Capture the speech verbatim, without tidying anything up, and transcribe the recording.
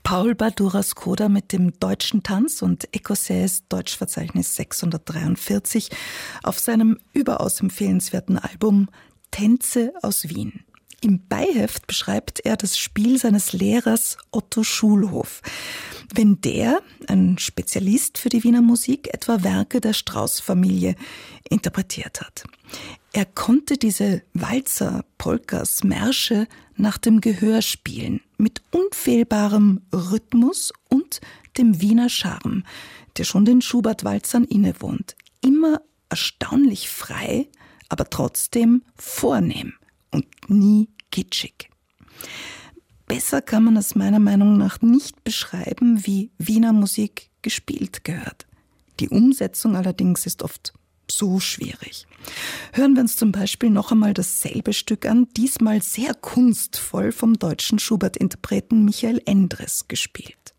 Paul Badura-Skoda mit dem Deutschen Tanz und Écossaise Deutschverzeichnis sechshundertdreiundvierzig auf seinem überaus empfehlenswerten Album Tänze aus Wien. Im Beiheft beschreibt er das Spiel seines Lehrers Otto Schulhof. Wenn der, ein Spezialist für die Wiener Musik, etwa Werke der Strauss-Familie interpretiert hat. Er konnte diese Walzer, Polkas, Märsche nach dem Gehör spielen, mit unfehlbarem Rhythmus und dem Wiener Charme, der schon den Schubert-Walzern innewohnt. Immer erstaunlich frei, aber trotzdem vornehm und nie kitschig. Besser kann man es meiner Meinung nach nicht beschreiben, wie Wiener Musik gespielt gehört. Die Umsetzung allerdings ist oft so schwierig. Hören wir uns zum Beispiel noch einmal dasselbe Stück an, diesmal sehr kunstvoll vom deutschen Schubert-Interpreten Michael Endres gespielt.